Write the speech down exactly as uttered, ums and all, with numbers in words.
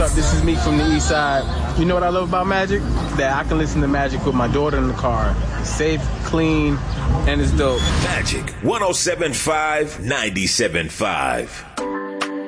up? This is Meek from the East Side. You know what I love about Magic? That I can listen to Magic with my daughter in the car. Safe, clean, and it's dope. Magic one oh seven point five, ninety-seven point five.